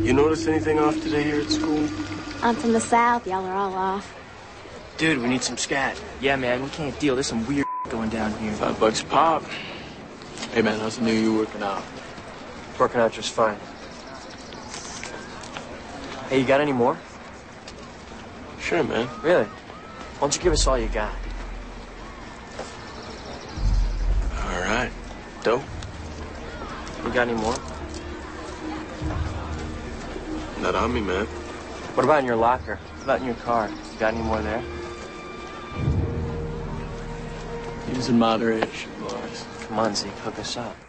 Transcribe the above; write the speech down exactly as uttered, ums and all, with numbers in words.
You notice anything off today here at school? I'm from the South. Y'all are all off. Dude, we need some scat. Yeah, man, we can't deal. There's some weird going down here. Five bucks a pop. Hey, man, how's the new you working out? Working out just fine. Hey, you got any more? Sure, man. Really? Why don't you give us all you got? All right. Dope. You got any more? Not on me, man. What about in your locker? What about in your car? You got any more there? Use in moderation, boys. Come on, Zeke, hook us up.